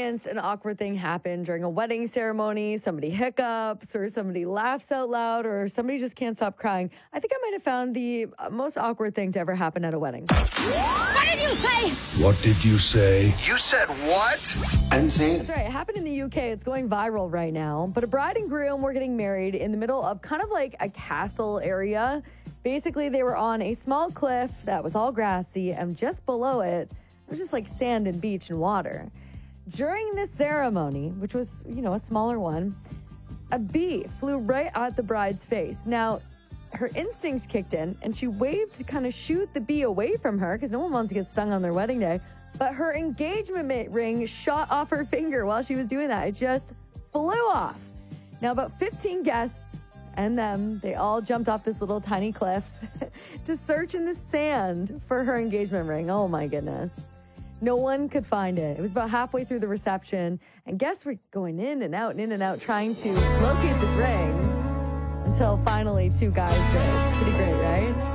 experienced an awkward thing happen during a wedding ceremony, somebody hiccups or somebody laughs out loud or somebody just can't stop crying, I think I might have found the most awkward thing to ever happen at a wedding. What did you say? What did you say? You said what? I didn't say it. That's right. It happened in the UK. It's going viral right now. But a bride and groom were getting married in the middle of kind of like a castle area. Basically, they were on a small cliff that was all grassy, and just below it, it was just like sand and beach and water. During this ceremony, which was, a smaller one, a bee flew right at the bride's face. Now, her instincts kicked in, and she waved to kind of shoot the bee away from her because no one wants to get stung on their wedding day. But her engagement ring shot off her finger while she was doing that. It just flew off. Now, about 15 guests and them, they all jumped off this little tiny cliff to search in the sand for her engagement ring. Oh, my goodness. No one could find it. It was about halfway through the reception, and guests were going in and out trying to locate this ring until finally two guys did. Pretty great, right?